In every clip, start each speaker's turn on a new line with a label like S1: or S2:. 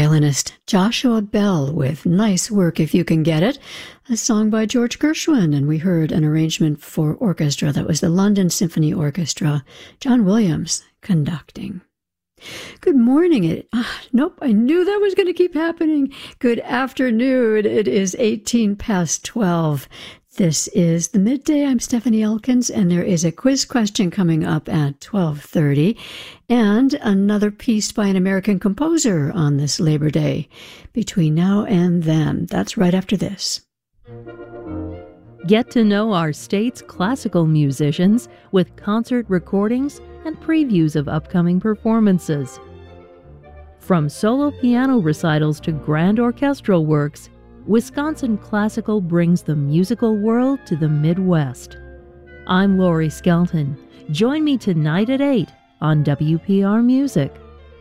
S1: violinist Joshua Bell with Nice Work If You Can Get It, a song by George Gershwin, and we heard an arrangement for orchestra that was the London Symphony Orchestra, John Williams conducting. Good morning. Nope, I knew that was going to keep happening. Good afternoon. It is 18 past 12. This is the Midday. I'm Stephanie Elkins, and there is a quiz question coming up at 12:30, and another piece by an American composer on this Labor Day. Between now and then, that's right after this.
S2: Get to know our state's classical musicians with concert recordings and previews of upcoming performances. From solo piano recitals to grand orchestral works, Wisconsin Classical brings the musical world to the Midwest. I'm Lori Skelton. Join me tonight at 8 on WPR Music.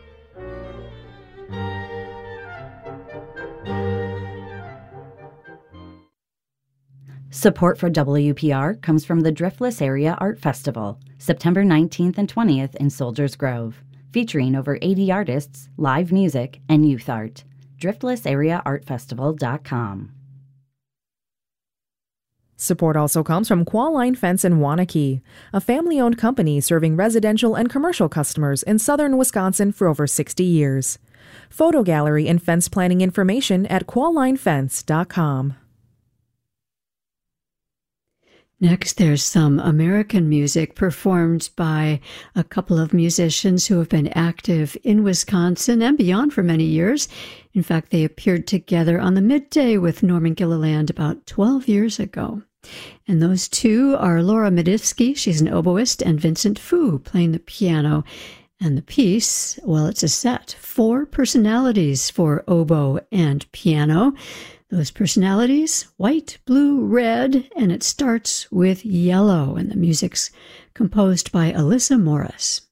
S3: Support for WPR comes from the Driftless Area Art Festival, September 19th and 20th in Soldiers Grove, featuring over 80 artists, live music, and youth art. DriftlessAreaArtFestival.com.
S4: Support also comes from Qualline Fence in Waunakee, a family-owned company serving residential and commercial customers in southern Wisconsin for over 60 years. Photo gallery and fence planning information at QuallineFence.com.
S1: Next, there's some American music performed by a couple of musicians who have been active in Wisconsin and beyond for many years. In fact, they appeared together on the Midday with Norman Gilliland about 12 years ago. And those two are Laura Medivsky, she's an oboist, and Vincent Fu playing the piano. And the piece, well, it's a set, 4 personalities for oboe and piano. Those personalities, white, blue, red, and it starts with yellow, and the music's composed by Alyssa Morris.